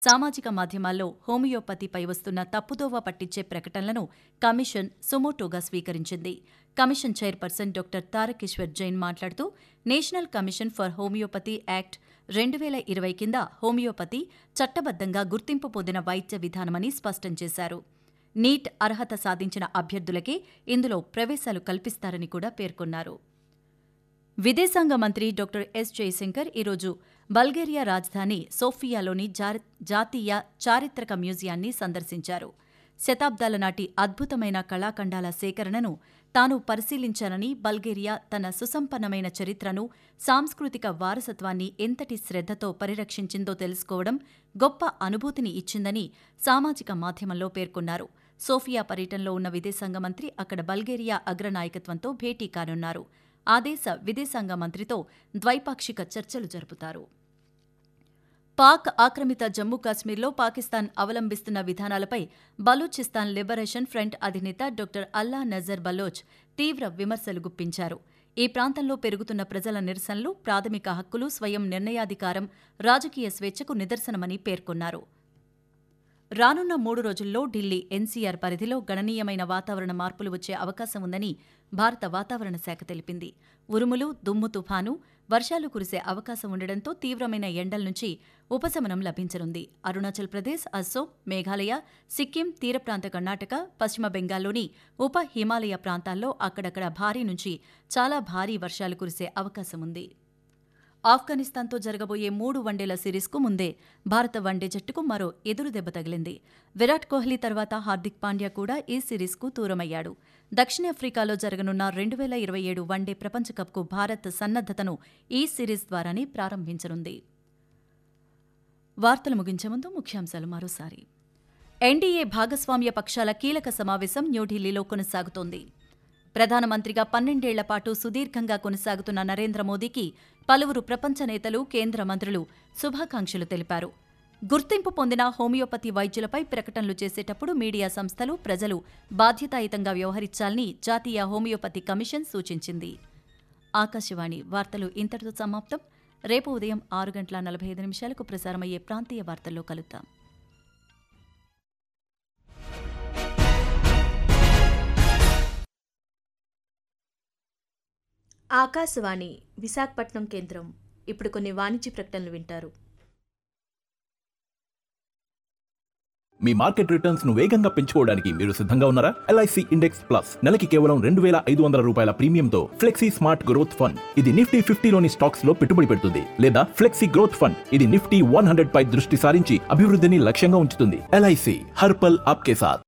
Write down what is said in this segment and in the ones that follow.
సామాజిక మాధ్యమాల్లో హోమియోపతిపై వస్తున్న తప్పుదోవ పట్టించే ప్రకటనలను కమిషన్ సుమోటోగా స్వీకరించింది. Commission chairperson doctor Tarakeshwar Jain మాట్లాడుతూ, national commission for homeopathy act 2020 కింద హోమియోపతి చట్టబద్దంగా గుర్తింపు పొందిన వైద్య విధానమని స్పష్టం చేశారు. నీట్ అర్హత సాధించిన అభ్యర్థులకే ఇందులో ప్రవేశాలు కల్పిస్తారని కూడా పేర్కొన్నారు. విదేశాంగ మంత్రి డాక్టర్ ఎస్ జయశంకర్ ఈరోజు బల్గేరియా రాజధాని సోఫియాలోని జాతీయ చారిత్రక మ్యూజియాన్ని సందర్శించారు. శతాబ్దాల నాటి అద్భుతమైన కళాఖండాల సేకరణను తాను పరిశీలించానని, బల్గేరియా తన సుసంపన్నమైన చరిత్రను, సాంస్కృతిక వారసత్వాన్ని ఎంతటి శ్రద్ధతో పరిరక్షించిందో తెలుసుకోవడం గొప్ప అనుభూతిని ఇచ్చిందని సామాజిక మాధ్యమంలో పేర్కొన్నారు. సోఫియా పర్యటనలో ఉన్న విదేశాంగ మంత్రి అక్కడ బల్గేరియా అగ్రనాయకత్వంతో భేటీ కానున్నారు. ఆ దేశ విదేశాంగ మంత్రితో ద్వైపాక్షిక చర్చలు జరుపుతారు. పాక్ ఆక్రమిత జమ్మూ కాశ్మీర్లో పాకిస్తాన్ అవలంబిస్తున్న విధానాలపై బలూచిస్తాన్ లిబరేషన్ ఫ్రంట్ అధినేత డాక్టర్ అల్లా నజర్ బలోచ్ తీవ్ర విమర్శలు గుప్పించారు. ఈ ప్రాంతంలో పెరుగుతున్న ప్రజల నిరసనలు ప్రాథమిక హక్కులు, స్వయం నిర్ణయాధికారం, రాజకీయ స్వేచ్ఛకు నిదర్శనమని పేర్కొన్నారు. రానున్న 3 రోజుల్లో ఢిల్లీ ఎన్సీఆర్ పరిధిలో గణనీయమైన వాతావరణ మార్పులు వచ్చే అవకాశం ఉందని భారత వాతావరణ శాఖ తెలిపింది. ఉరుములు, దుమ్ము తుఫాను, వర్షాలు కురిసే అవకాశం ఉండడంతో తీవ్రమైన ఎండల నుంచి ఉపశమనం లభించనుంది. అరుణాచల్ ప్రదేశ్, అస్సోం, మేఘాలయ, సిక్కిం, తీర ప్రాంత కర్ణాటక, పశ్చిమ బెంగాల్లోని ఉప హిమాలయ ప్రాంతాల్లో అక్కడక్కడ భారీ నుంచి చాలా భారీ వర్షాలు కురిసే అవకాశం ఉంది. ఆఫ్ఘనిస్తాన్తో జరగబోయే 3 వన్డేల సిరీస్కు ముందే భారత వన్డే జట్టుకు మరో ఎదురుదెబ్బ తగిలింది. విరాట్ కోహ్లీ తర్వాత హార్దిక్ పాండ్యా కూడా ఈ సిరీస్కు దూరమయ్యాడు. దక్షిణాఫ్రికాలో జరగనున్న 2027 వన్డే ప్రపంచకప్కు భారత్ సన్నద్దతను ఈ సిరీస్ ద్వారానే ప్రారంభించనుంది. వార్తలు ముగించే ముందు ముఖ్యాంశాలు మరోసారి. ఎన్డీఏ భాగస్వామ్య పక్షాల కీలక సమావేశం న్యూఢిల్లీలో కొనసాగుతోంది. ప్రధానమంత్రిగా 12 ఏళ్ల పాటు సుదీర్ఘంగా కొనసాగుతున్న నరేంద్ర మోదీకి పలువురు ప్రపంచ నేతలు, కేంద్ర మంత్రులు శుభాకాంక్షలు తెలిపారు. గుర్తింపు పొందిన హోమియోపతి వైద్యులపై ప్రకటనలు చేసేటప్పుడు మీడియా సంస్థలు, ప్రజలు బాధ్యతాయుతంగా వ్యవహరించాలని జాతీయ హోమియోపతి కమిషన్ సూచించింది. ఆకాశవాణి వార్తలు ఇంతటితో సమాప్తం. రేపు ఉదయం 6:45 ప్రసారమయ్యే ప్రాంతీయ వార్తల్లో కలుద్దాం. ఆకాశవాణి విశాఖపట్నం కేంద్రం. ఇప్పుడు కొన్ని వాణిజ్య ప్రకటనలు వింటారు. మీ మార్కెట్ రిటర్న్స్ ను వేగంగా పెంచుకోవడానికి మీరు సిద్ధంగా ఉన్నారా? LIC ఇండెక్స్ ప్లస్ నెలకి కేవలం 2,500 రూపాయల ప్రీమియంతో ఫ్లెక్సీ స్మార్ట్ గ్రోత్ ఫండ్. ఇది నిఫ్టీ 50లోని స్టాక్స్ లో పెట్టుబడి పెడుతుంది. లేదా ఫ్లెక్సీ గ్రోత్ ఫండ్. ఇది నిఫ్టీ 100 పై దృష్టి సారించి అభివృద్ధిని లక్ష్యంగా ఉంచుతుంది. LIC హర్ పల్ ఆప్కే సాత్.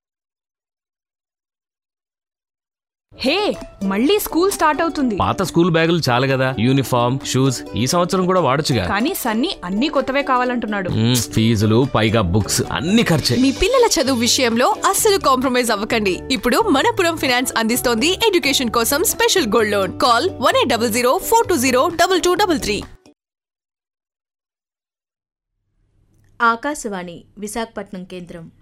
హే, మళ్ళీ స్కూల్ స్టార్ట్ అవుతుంది. పాత స్కూల్ బ్యాగులు చాలు కదా, యూనిఫామ్, షూస్ ఈ సంవత్సరం కూడా వాడొచ్చుగా. కానీ సన్నీ అన్ని కొత్తవే కావాలంటున్నాడు. ఫీజులు పైగా బుక్స్ అన్ని ఖర్చే. మీ పిల్లల చదువు విషయంలో అస్సలు కాంప్రమైజ్ అవ్వకండి. ఇప్పుడు మనపురం ఫైనాన్స్ అందిస్తోంది ఎడ్యుకేషన్ కోసం special gold loan. Call 1800 420 2233. Akashvani Visakhapatnam కేంద్రం.